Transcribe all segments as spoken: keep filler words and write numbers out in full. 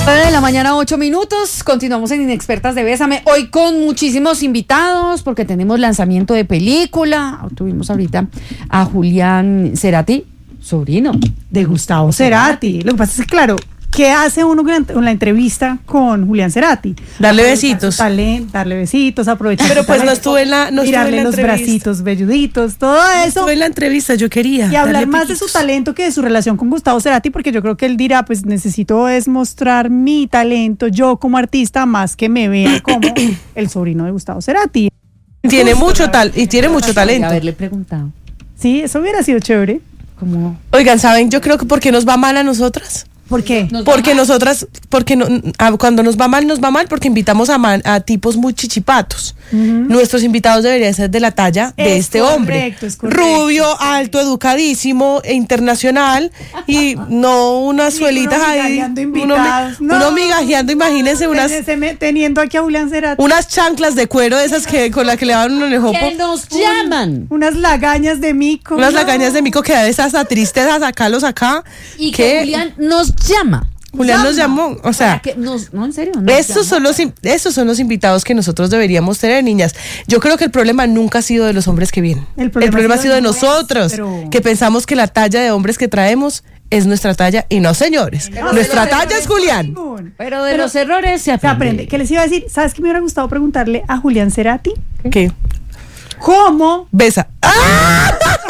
nueve de la mañana, ocho minutos. Continuamos en Inexpertas de Bésame. Hoy con muchísimos invitados porque tenemos lanzamiento de película. Tuvimos ahorita a Julián Cerati, sobrino de Gustavo Cerati. Lo que pasa es que, claro, ¿qué hace uno con la entrevista con Julián Cerati? Darle besitos. Talent, darle besitos, aprovechar. Pero pues no estuve en la no tirarle estuve en la los entrevista. bracitos velluditos, todo No eso. estuve en la entrevista, yo quería. Y hablar más piquitos. de su talento que de su relación con Gustavo Cerati, porque yo creo que él dirá, pues necesito es mostrar mi talento, yo como artista, más que me vea como el sobrino de Gustavo Cerati. Tiene mucho tal y tiene mucho talento. haberle preguntado. Sí, eso hubiera sido chévere. Como Oigan, ¿saben? Yo creo que porque nos va mal a nosotras. ¿Por qué? Nos va Porque mal. nosotras, porque no, a- cuando nos va mal, nos va mal porque invitamos a, man- a tipos muy chichipatos. Nuestros invitados deberían ser de la talla de Es este correcto, hombre. es correcto, Rubio, sí. alto, educadísimo, e internacional y no unas Sí, suelitas uno ahí. migajeando Uno, mi- invitados. No. uno migajeando, imagínense unas, Teniendo- Teniendo aquí a Julián Cerati. unas chanclas de cuero de esas que con las que le dan uno en el jopo. que nos llaman Unas lagañas de mico. Unas No. lagañas de mico que da esas a tristezas, sacarlos acá. y que que Julián nos llama. Julián nos llama. llamó, o sea, Para que nos- no, en serio. nos Estos llama. son, los, in- estos son los invitados que nosotros deberíamos tener, niñas. Yo creo que el problema nunca ha sido de los hombres que vienen. El problema ha sido de nuestro. nosotros, que pensamos que la talla de hombres que traemos es nuestra talla. Y no, señores. No, nuestra pero- talla es Julián. Ningún. Pero de Pero los errores se Se aprende. aprende. ¿Qué les iba a decir? ¿Sabes qué me hubiera gustado preguntarle a Julián Cerati? ¿Qué? ¿Cómo? Besa. ¡Ah!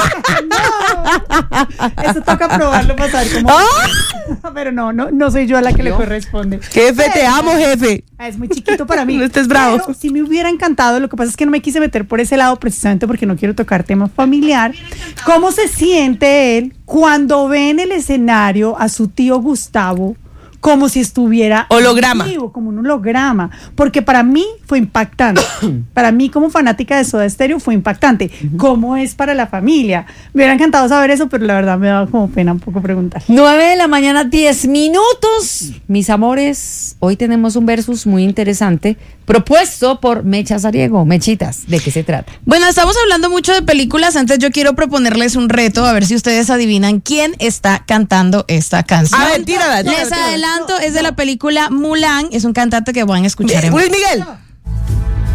Eso toca probarlo para saber cómo. Pero no, no, no soy yo a la que le corresponde. Jefe, te amo, jefe. Ah, es muy chiquito para mí. No estés bravo. Pero sí me hubiera encantado. Lo que pasa es que no me quise meter por ese lado precisamente porque no quiero tocar tema familiar. ¿Cómo se siente él cuando ve en el escenario a su tío Gustavo como si estuviera Holograma. vivo, como un holograma? Porque para mí fue impactante. Para mí como fanática de Soda Stereo fue impactante. ¿Cómo es para la familia? Me hubiera encantado saber eso, pero la verdad me daba como pena un poco preguntar. nueve de la mañana, diez minutos. Mis amores, hoy tenemos un versus muy interesante propuesto por Mecha Sariego. Mechitas, ¿de qué se trata? Bueno, estamos hablando mucho de películas. Antes yo quiero proponerles un reto, a ver si ustedes adivinan quién está cantando esta canción. A ver, tírala, tírala, Les tírala. adelanto, es de la película Mulan. Es un cantante que van a escuchar en Luis Miguel.